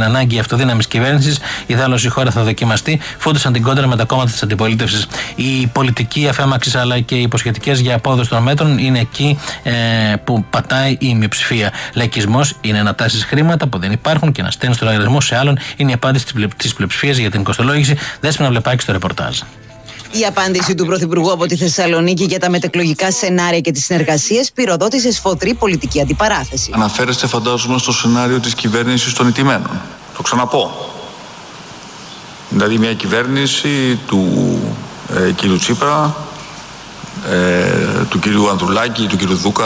την ανάγκη αυτοδύναμης κυβέρνησης, ιδάλλως η χώρα θα δοκιμαστεί, φούντωσαν την κόντρα με τα κόμματα της αντιπολίτευσης. Η πολιτική αφέμαξης αλλά και οι υποσχετικές για απόδοση των μέτρων είναι εκεί που πατάει η μειοψηφία. Λαϊκισμός είναι να τάσεις χρήματα που δεν υπάρχουν και να στέλνεις το λογαριασμό σε άλλον, είναι η απάντηση της πλειοψηφίας για την κοστολόγηση. Δέσποινα Βλεπάκη στο ρεπορτάζ. Η απάντηση του Πρωθυπουργού από τη Θεσσαλονίκη για τα μετεκλογικά σενάρια και τις συνεργασίες πυροδότησε σφοδρή πολιτική αντιπαράθεση. Αναφέρεστε, φαντάζομαι, στο σενάριο της κυβέρνησης των ηττημένων. Το ξαναπώ. Δηλαδή, μια κυβέρνηση του κύριου Τσίπρα, του κύριου Ανδρουλάκη, του κύριου Δούκα,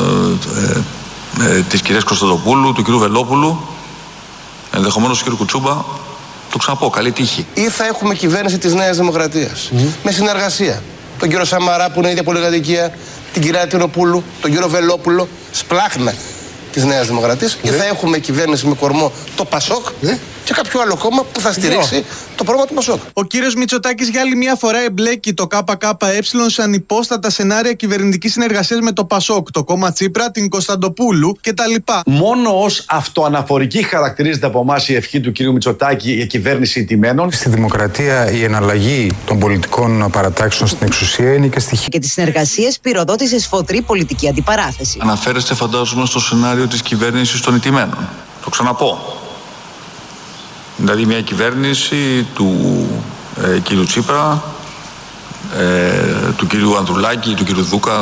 της κυρίας Κωνσταντοπούλου, του κύριου Βελόπουλου, ενδεχομένως του κύριου Κουτσούμπα. Το ξαναπώ, καλή τύχη. Ή θα έχουμε κυβέρνηση της Νέας Δημοκρατίας με συνεργασία. Τον κύριο Σαμαρά που είναι ίδια πολυκατοικία, την κυρία Τινοπούλου, τον κύριο Βελόπουλο, σπλάχνα της Νέας Δημοκρατίας. Ή θα έχουμε κυβέρνηση με κορμό το Πασόκ και κάποιο άλλο κόμμα που θα στηρίξει το πρόγραμμα του Πασόκ. Ο κύριος Μητσοτάκης για άλλη μια φορά εμπλέκει το ΚΚΕ σε ανυπόστατα σενάρια κυβερνητικής συνεργασίας με το Πασόκ, το κόμμα Τσίπρα, την Κωνσταντοπούλου κτλ. Μόνο ως αυτοαναφορική χαρακτηρίζεται από εμάς η ευχή του κυρίου Μητσοτάκη για κυβέρνηση ηττημένων. Στη δημοκρατία η εναλλαγή των πολιτικών παρατάξεων στην εξουσία είναι και στοιχεία. Και τις συνεργασίες πυροδότησε σφοδρή πολιτική αντιπαράθεση. Αναφέρεστε, φαντάζομαι, στο σενάριο της κυβέρνησης των ηττημένων. Το ξαναπώ. Δηλαδή, μια κυβέρνηση του κύριου Τσίπρα, του κύριου Ανδρουλάκη, του κύριου Δούκα,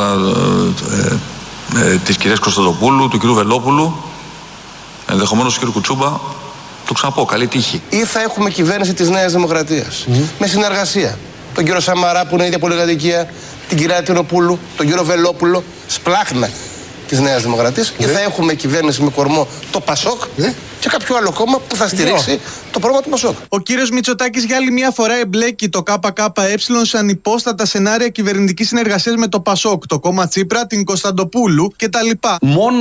της κυρίας Κωνσταντοπούλου, του κύριου Βελόπουλου, ενδεχομένως του κύριου Κουτσούμπα. Το ξαναπώ, καλή τύχη. Ή θα έχουμε κυβέρνηση της Νέας Δημοκρατίας με συνεργασία. Τον κύριο Σαμαρά που είναι ίδια πολυκατοικία, την κυρία Τινοπούλου, τον κύριο Βελόπουλο, σπλάχνα της Νέας Δημοκρατίας. Ή θα έχουμε κυβέρνηση με κορμό το Πασόκ και κάποιο άλλο κόμμα που θα στηρίξει το πρόγραμμα του Πασόκ. Ο κύριος Μητσοτάκης για άλλη μια φορά εμπλέκει το ΚΚΕ σε ανυπόστατα σενάρια κυβερνητικής συνεργασίας με το Πασόκ, το κόμμα Τσίπρα, την Κωνσταντοπούλου κτλ. Μόνο